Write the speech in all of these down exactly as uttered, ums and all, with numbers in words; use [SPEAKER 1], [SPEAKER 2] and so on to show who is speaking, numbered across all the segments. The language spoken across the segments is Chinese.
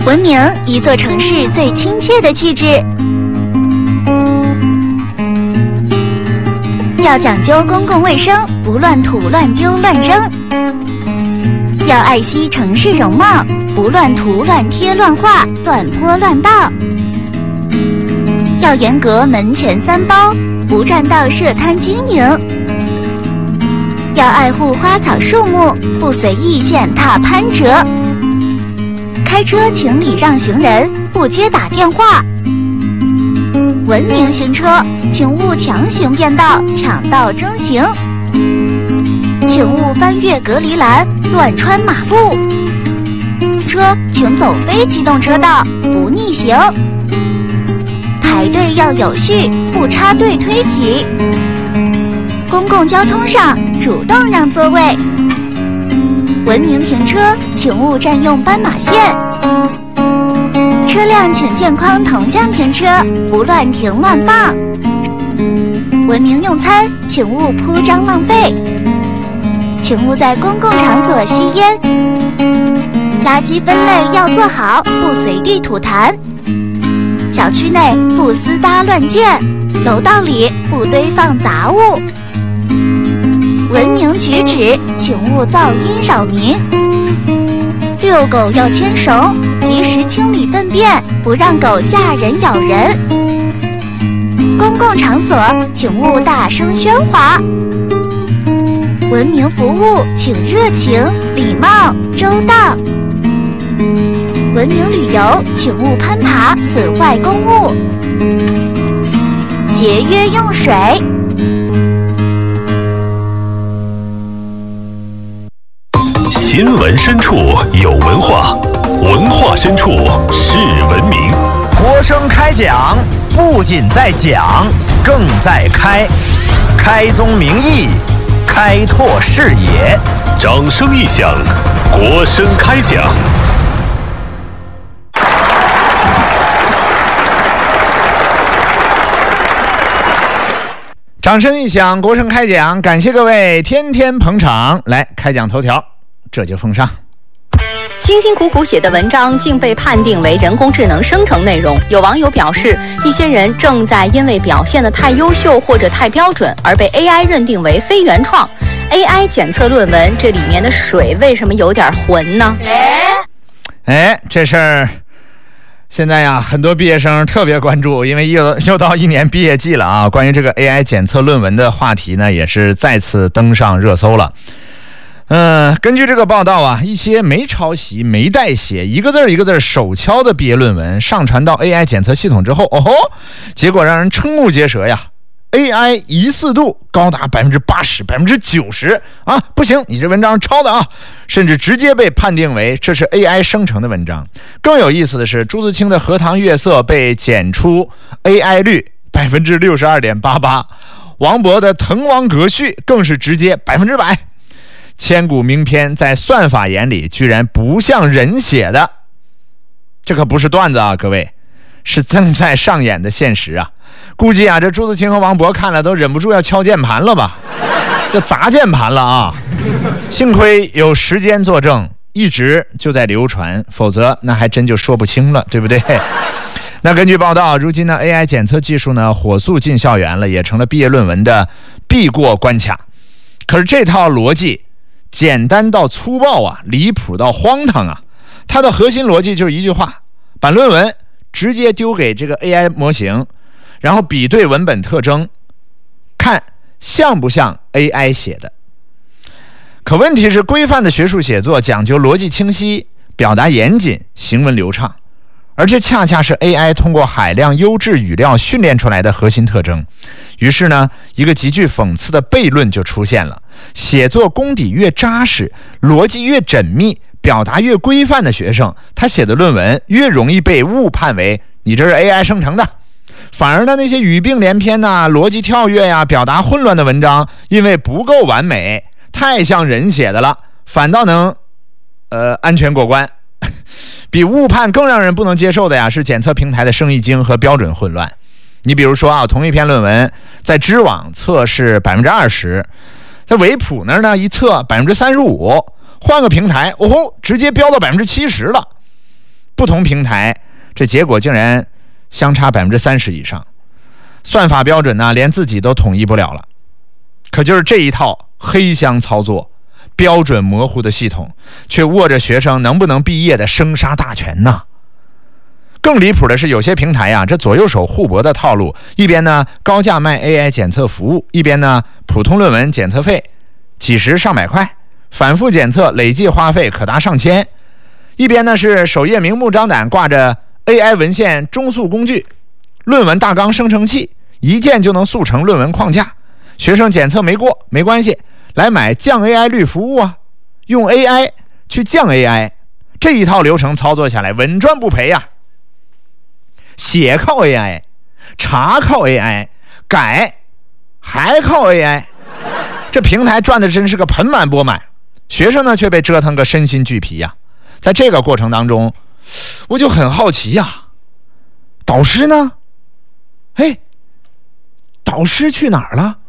[SPEAKER 1] 文明，一座城市最亲切的气质。要讲究公共卫生，不乱吐、乱丢、乱扔；要爱惜城市容貌，不乱涂、乱贴、乱画、乱泼、乱倒；要严格门前三包，不占道设摊经营；要爱护花草树木，不随意践踏攀折。开车请礼让行人，不接打电话。文明行车，请勿强行变道、抢道争行，请勿翻越隔离栏、乱穿马路。车请走非机动车道，不逆行。排队要有序，不插队推挤。公共交通上主动让座位。文明停车，请勿占用斑马线。车辆请健康同向停车，不乱停乱放。文明用餐，请勿铺张浪费。请勿在公共场所吸烟。垃圾分类要做好，不随地吐痰。小区内不私搭乱建，楼道里不堆放杂物。文明举止，请勿噪音扰民。遛狗要牵绳，及时清理粪便，不让狗吓人咬人。公共场所请勿大声喧哗。文明服务请热情、礼貌、周到。文明旅游请勿攀爬，损坏公物。节约用水。
[SPEAKER 2] 新闻深处有文化，文化深处是文明。
[SPEAKER 3] 国声开讲，不仅在讲，更在开，开宗明义，开拓视野。
[SPEAKER 2] 掌声一响，国声开讲。
[SPEAKER 3] 掌声一响，国声开讲，感谢各位天天捧场。来，开讲头条，这就奉上。
[SPEAKER 4] 辛辛苦苦写的文章竟被判定为人工智能生成内容，有网友表示，一些人正在因为表现得太优秀或者太标准而被 A I 认定为非原创。A I 检测论文，这里面的水为什么有点浑呢？
[SPEAKER 3] 哎，这事儿现在呀，很多毕业生特别关注，因为又又到一年毕业季了啊。关于这个 A I 检测论文的话题呢，也是再次登上热搜了。嗯，根据这个报道啊，一些没抄袭、没代写、一个字一个字手敲的毕业论文上传到 A I 检测系统之后，哦吼，结果让人瞠目结舌呀 ！A I 疑似度高达百分之八十、百分之九十啊！不行，你这文章抄的啊！甚至直接被判定为这是 A I 生成的文章。更有意思的是，朱自清的《荷塘月色》被检出 A I 率百分之六十二点八八，王勃的《滕王阁序》更是直接百分之百。千古名篇在算法眼里居然不像人写的，这可不是段子啊，各位，是正在上演的现实啊！估计啊，这朱自清和王勃看了都忍不住要敲键盘了吧，就砸键盘了啊！幸亏有时间作证，一直就在流传，否则那还真就说不清了，对不对？那根据报道，如今呢 A I 检测技术呢火速进校园了，也成了毕业论文的必过关卡。可是这套逻辑简单到粗暴啊，离谱到荒唐啊！它的核心逻辑就是一句话：把论文直接丢给这个 A I 模型，然后比对文本特征，看像不像 A I 写的。可问题是，规范的学术写作讲究逻辑清晰、表达严谨、行文流畅，而这恰恰是 A I 通过海量优质语料训练出来的核心特征。于是呢，一个极具讽刺的悖论就出现了：写作功底越扎实、逻辑越缜密、表达越规范的学生，他写的论文越容易被误判为你这是 A I 生成的。反而呢，那些语病连篇呐、逻辑跳跃呀、表达混乱的文章，因为不够完美，太像人写的了，反倒能呃安全过关。比误判更让人不能接受的呀，是检测平台的生意经和标准混乱。你比如说啊，同一篇论文在知网测试百分之二十，在维普那儿呢一测百分之三十五，换个平台，哦吼，直接飙到百分之七十了。不不同平台这结果竟然相差 百分之三十 以上，算法标准呢连自己都统一不了了。可就是这一套黑箱操作、标准模糊的系统，却握着学生能不能毕业的生杀大权呢？更离谱的是，有些平台呀、啊，这左右手互搏的套路，一边呢高价卖 A I 检测服务，一边呢普通论文检测费几十上百块，反复检测累计花费可达上千，一边呢是首页明目张胆挂着 A I 文献中速工具、论文大纲生成器，一键就能速成论文框架，学生检测没过没关系，来买降 A I 率服务啊，用 A I 去降 A I， 这一套流程操作下来稳赚不赔呀、啊。写靠 A I， 查靠 A I， 改还靠 A I， 这平台赚的真是个盆满钵满，学生呢却被折腾个身心俱疲呀。在这个过程当中，我就很好奇呀，导师呢？哎，导师去哪儿了？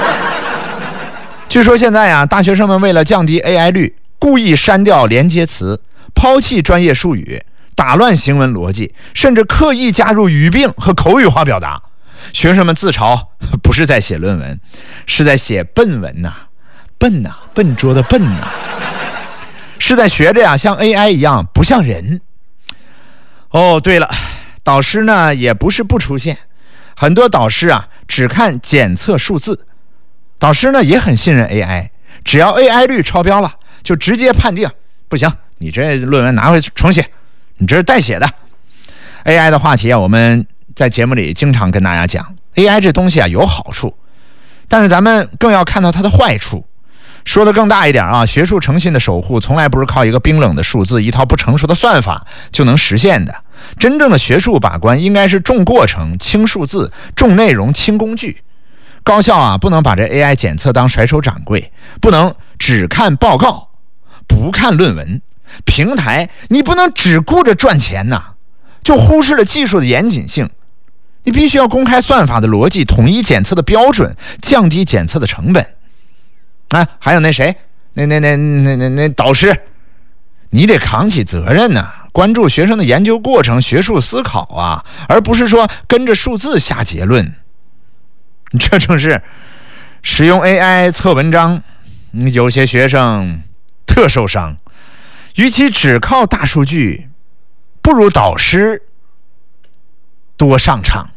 [SPEAKER 3] 据说现在呀，大学生们为了降低 A I 率，故意删掉连接词，抛弃专业术语，打乱行文逻辑，甚至刻意加入语病和口语化表达。学生们自嘲不是在写论文，是在写笨文呐、啊，笨呐、啊，笨拙的笨呐、啊，是在学着呀像 A I 一样不像人。哦，对了，导师呢也不是不出现，很多导师啊只看检测数字，导师呢也很信任 A I， 只要 A I 率超标了，就直接判定不行，你这论文拿回重写。你这是代写的。 A I 的话题啊，我们在节目里经常跟大家讲， A I 这东西啊有好处，但是咱们更要看到它的坏处。说的更大一点啊，学术诚信的守护从来不是靠一个冰冷的数字、一套不成熟的算法就能实现的。真正的学术把关应该是重过程、轻数字、重内容、轻工具。高校啊不能把这 A I 检测当甩手掌柜，不能只看报告不看论文。平台你不能只顾着赚钱呐、啊，就忽视了技术的严谨性。你必须要公开算法的逻辑，统一检测的标准，降低检测的成本。啊，还有那谁，那那那那那那导师，你得扛起责任呐、啊，关注学生的研究过程、学术思考啊，而不是说跟着数字下结论。这正是使用 A I 测文章，有些学生特受伤。与其只靠大数据，不如导师多上场。